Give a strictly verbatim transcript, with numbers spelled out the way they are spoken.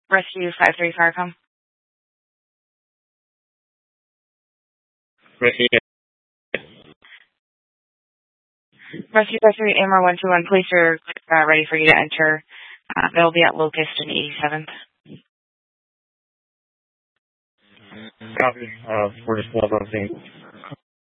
Rescue five three Farcom. Rescue. Rescue five three A M R one two one. Police are uh, ready for you to enter. Uh, they'll be at Locust and eighty-seventh. Copy. Uh, we're just one of those things.